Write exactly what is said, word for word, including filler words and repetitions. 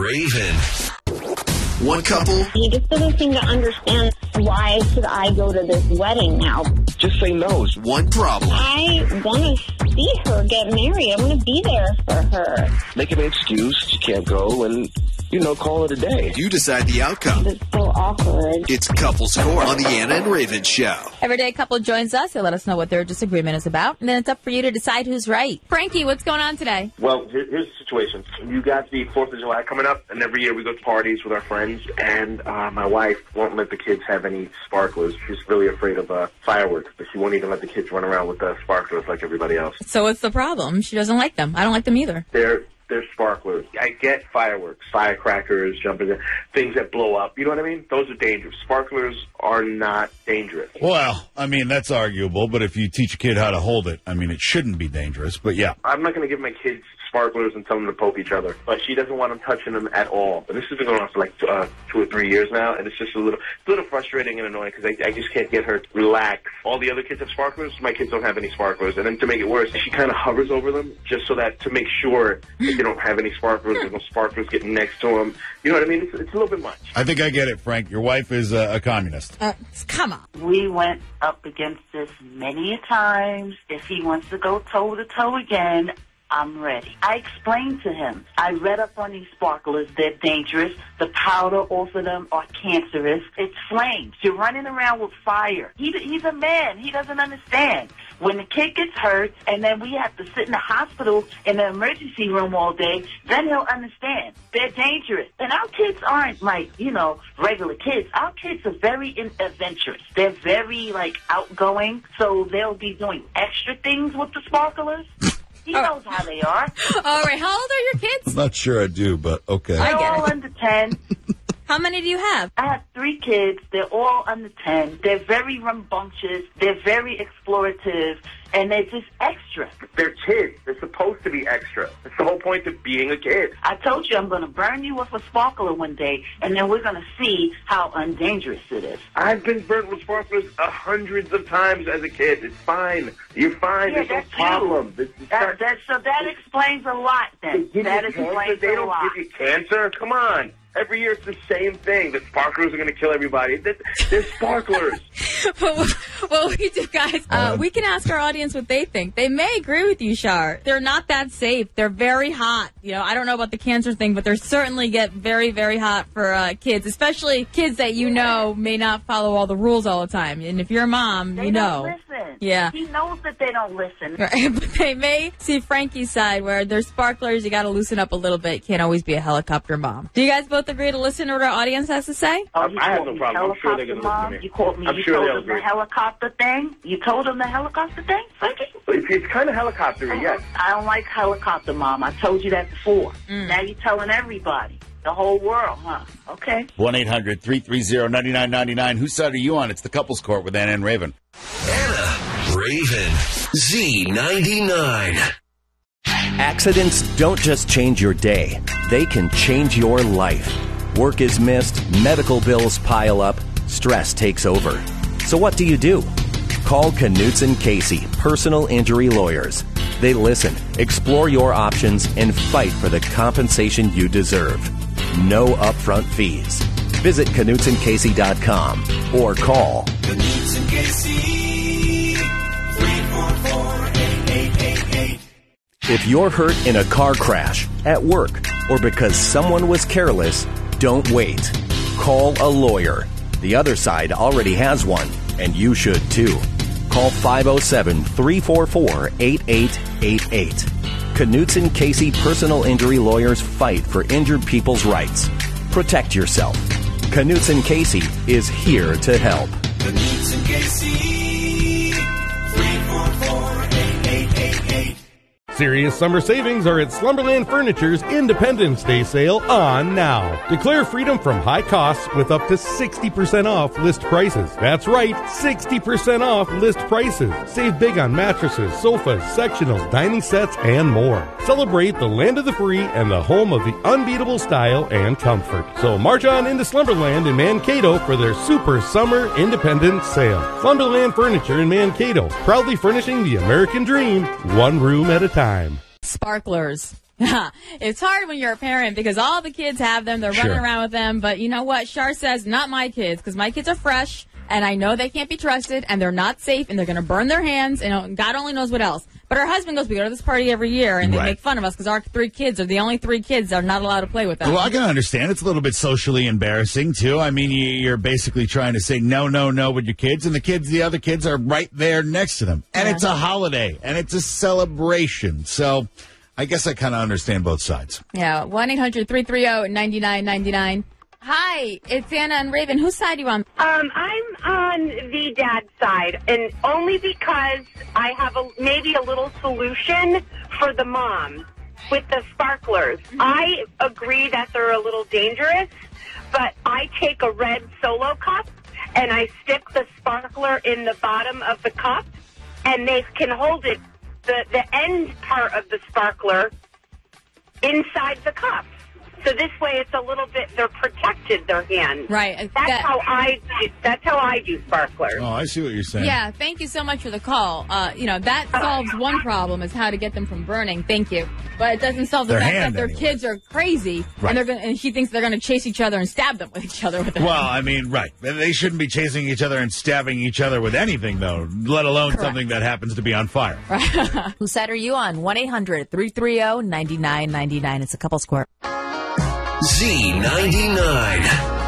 Raven. One couple. He just doesn't seem to understand why should I go to this wedding now. Just say no. One problem. I want to see her get married. I want to be there for her. Make an excuse. You can't go and, you know, call it a day. You decide the outcome. It's so awkward. It's Couples Court on the Anna and Raven Show. Every day a couple joins us. They'll let us know what their disagreement is about. And then it's up for you to decide who's right. Frankie, what's going on today? Well, here, here's the situation. You got the fourth of July coming up, and every year we go to parties with our friends, and uh, my wife won't let the kids have any sparklers. She's really afraid of uh, fireworks, but she won't even let the kids run around with uh, sparklers like everybody else. So what's the problem? She doesn't like them. I don't like them either. They're They're sparklers. I get fireworks, firecrackers, jumping, things that blow up. You know what I mean? Those are dangerous. Sparklers are not dangerous. Well, I mean, that's arguable, but if you teach a kid how to hold it, I mean, it shouldn't be dangerous, but yeah. I'm not going to give my kids sparklers and tell them to poke each other, but she doesn't want them touching them at all. But this has been going on for like uh, two or three years now, and it's just a little, it's a little frustrating and annoying because I, I just can't get her to relax. All the other kids have sparklers. My kids don't have any sparklers, and then to make it worse, she kind of hovers over them just so that to make sure that they don't have any sparklers. There's no sparklers getting next to them. You know what I mean? It's, it's a little bit much. I think I get it, Frank. Your wife is uh, a communist. Uh, come on. We went up against this many a times. If he wants to go toe-to-toe again, I'm ready. I explained to him. I read up on these sparklers. They're dangerous. The powder off of them are cancerous. It's flames. You're running around with fire. He, he's a man. He doesn't understand. When the kid gets hurt and then we have to sit in the hospital in the emergency room all day, then he'll understand. They're dangerous. And our kids aren't like, you know, regular kids. Our kids are very in- adventurous. They're very, like, outgoing. So they'll be doing extra things with the sparklers. He knows how they are. All right. How old are your kids? I'm not sure I do, but okay. I They're get all it. under ten. How many do you have? I have three kids. They're all under ten. They're very rambunctious. They're very explorative. And they're just extra. They're kids. They're supposed to be extra. That's the whole point of being a kid. I told you I'm going to burn you with a sparkler one day, and then we're going to see how undangerous it is. I've been burnt with sparklers uh, hundreds of times as a kid. It's fine. You're fine. Yeah, There's no that's problem. you. It's, it's That, not- that, so that explains a lot, then. They give That you explains cancer. They a don't lot. give you cancer. Come on. Every year it's the same thing. The sparklers are going to kill everybody. They're, they're sparklers. Well, what we do, guys, uh, we can ask our audience what they think. They may agree with you, Shar. They're not that safe. They're very hot. You know, I don't know about the cancer thing, but they certainly get very, very hot for uh, kids, especially kids that you know may not follow all the rules all the time. And if you're a mom, They you know. don't listen. Yeah. He knows that they don't listen. Right. But they may see Frankie's side where there's sparklers. You got to loosen up a little bit. You can't always be a helicopter mom. Do you guys both agree to listen to what our audience has to say? Oh, you I have called no me problem. I'm sure they're helicopter gonna listen to mom. me. You called me. I'm you sure told they'll him the agree. helicopter thing. You told him the helicopter thing, Frankie? It's, it's kind of helicoptery, yes. I don't like helicopter mom. I told you that before. Mm. Now you're telling everybody, the whole world, huh? Okay. one eight hundred three three zero nine nine nine nine. Whose side are you on? It's the Couples Court with Anna and Raven. Anna, Raven, Z ninety-nine. Accidents don't just change your day, they can change your life. Work is missed, medical bills pile up, stress takes over. So what do you do? Call Knutson Casey, personal injury lawyers. They listen, explore your options, and fight for the compensation you deserve. No upfront fees. Visit Knutson Casey dot com or call Knutson Casey, three four four, eight eight eight eight. If you're hurt in a car crash, at work, or because someone was careless, don't wait. Call a lawyer. The other side already has one, and you should too. Call five oh seven, three four four, eight eight eight eight. Knutson Casey Personal Injury Lawyers fight for injured people's rights. Protect yourself. Knutson Casey is here to help. Knutson Casey, three four four, eight eight eight eight. Serious summer savings are at Slumberland Furniture's Independence Day sale on now. Declare freedom from high costs with up to sixty percent off list prices. That's right, sixty percent off list prices. Save big on mattresses, sofas, sectionals, dining sets, and more. Celebrate the land of the free and the home of the unbeatable style and comfort. So march on into Slumberland in Mankato for their Super Summer Independence Sale. Slumberland Furniture in Mankato, proudly furnishing the American dream, one room at a time. Sparklers. It's hard when you're a parent because all the kids have them. They're Sure. running around with them. But you know what? Shar says, not my kids, because my kids are fresh, and I know they can't be trusted, and they're not safe, and they're going to burn their hands, and God only knows what else. But her husband goes, we go to this party every year, and they Right. make fun of us because our three kids are the only three kids that are not allowed to play with us. Well, I can understand. It's a little bit socially embarrassing, too. I mean, you- you're basically trying to say no, no, no with your kids, and the kids, the other kids are right there next to them. And Yeah. it's a holiday, and it's a celebration. So I guess I kind of understand both sides. Yeah, one eight hundred three three zero nine nine nine nine. Hi, it's Anna and Raven. Whose side are you on? Um, I'm on the dad side, and only because I have a maybe a little solution for the mom with the sparklers. I agree that they're a little dangerous, but I take a red Solo cup and I stick the sparkler in the bottom of the cup, and they can hold it, the, the end part of the sparkler, inside the cup. So this way, it's a little bit, they're protected, their hands. Right. That's that- how I do, that's how I do sparklers. Oh, I see what you're saying. Yeah, thank you so much for the call. Uh, you know, that solves one problem is how to get them from burning. Thank you. But it doesn't solve the Their fact hand, that their anyway. kids are crazy Right. and they're gonna, and she thinks they're going to chase each other and stab them with each other with their Well, I mean, right. They shouldn't be chasing each other and stabbing each other with anything, though, let alone Correct. something that happens to be on fire. Whose side are you on? one eight hundred three three zero nine nine nine nine. It's a couple square. Z ninety-nine.